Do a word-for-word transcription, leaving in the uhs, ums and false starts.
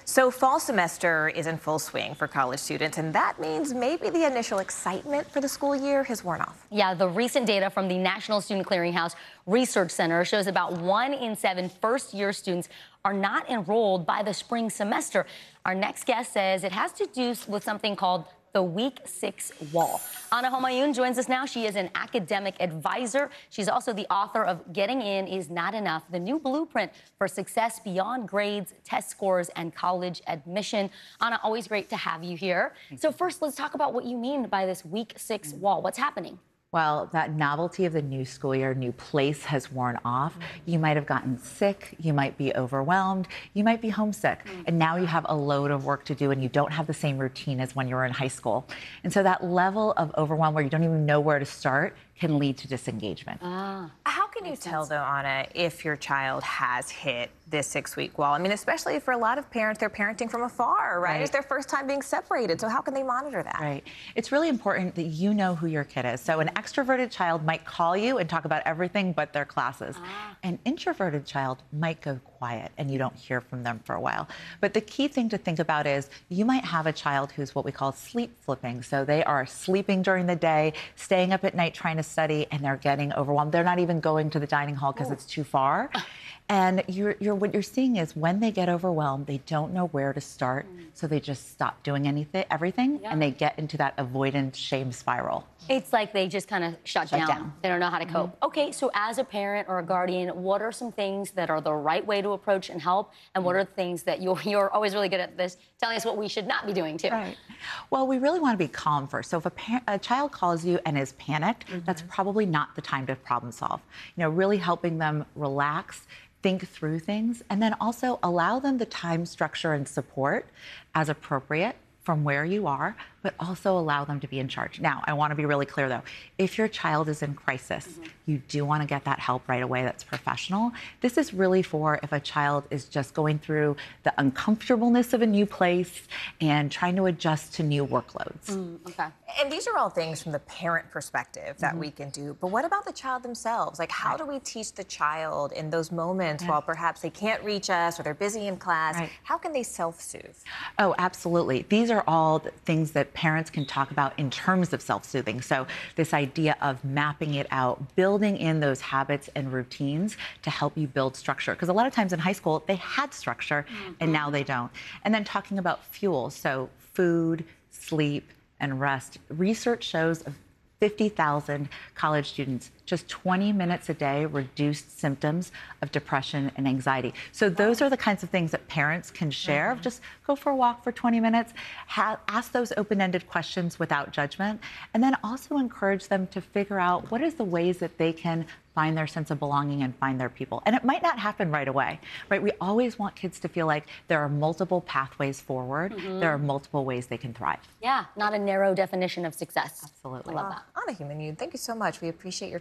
So fall semester is in full swing for college students, and that means maybe the initial excitement for the school year has worn off. Yeah, the recent data from the National Student Clearinghouse Research Center shows about one in seven first-year students are not enrolled by the spring semester. Our next guest says it has to do with something called the week six wall. Anna Homayoun joins us now. She is an academic advisor. She's also the author of Getting In Is Not Enough, the new blueprint for success beyond grades, test scores, and college admission. Anna, always great to have you here. So first, let's talk about what you mean by this week six wall. What's happening? Well, that novelty of the new school year, new place has worn off. Mm-hmm. You might have gotten sick, you might be overwhelmed, you might be homesick, mm-hmm. and now you have a load of work to do and you don't have the same routine as when you were in high school. And so that level of overwhelm where you don't even know where to start can lead to disengagement. Ah. How can you tell, though, Anna, if your child has hit this six-week wall? I mean, especially for a lot of parents, they're parenting from afar, right? right? It's their first time being separated, so how can they monitor that? Right. It's really important that you know who your kid is. So an extroverted child might call you and talk about everything but their classes. Ah. An introverted child might go quiet and you don't hear from them for a while. But the key thing to think about is you might have a child who's what we call sleep flipping. So they are sleeping during the day, staying up at night trying to study, and they're getting overwhelmed. They're not even going to the dining hall because it's too far. And you're, you're, what you're seeing is when they get overwhelmed, they don't know where to start, mm. so they just stop doing anything, everything, yeah. and they get into that avoidant shame spiral. It's like they just kind of shut, shut down. down. They don't know how to cope. Mm-hmm. Okay, so as a parent or a guardian, what are some things that are the right way to approach and help, and what are the things that you're, you're always really good at this, telling us what we should not be doing too? Right. Well, we really want to be calm first. So if a, par- a child calls you and is panicked, mm-hmm. that's probably not the time to problem solve. You know, really helping them relax, think through things, and then also allow them the time, structure, and support as appropriate from where you are, but also allow them to be in charge. Now, I want to be really clear, though. If your child is in crisis, mm-hmm. you do want to get that help right away that's professional. This is really for if a child is just going through the uncomfortableness of a new place and trying to adjust to new workloads. Mm, okay. And these are all things from the parent perspective that mm-hmm. we can do. But what about the child themselves? Like, how right. do we teach the child in those moments yeah. while perhaps they can't reach us or they're busy in class? Right. How can they self-soothe? Oh, absolutely. These are all the things that parents can talk about in terms of self-soothing. So this idea of mapping it out, building in those habits and routines to help you build structure. Because a lot of times in high school, they had structure mm-hmm. and now they don't. And then talking about fuel, so food, sleep, and rest. Research shows of fifty thousand college students, just twenty minutes a day reduced symptoms of depression and anxiety. So those are the kinds of things that parents can share. Mm-hmm. Just go for a walk for twenty minutes, have, ask those open-ended questions without judgment, and then also encourage them to figure out what is the ways that they can find their sense of belonging and find their people. And it might not happen right away, right? We always want kids to feel like there are multiple pathways forward. Mm-hmm. There are multiple ways they can thrive. Yeah, not a narrow definition of success. Absolutely. I love that. Anna Homayoun, thank you so much. We appreciate your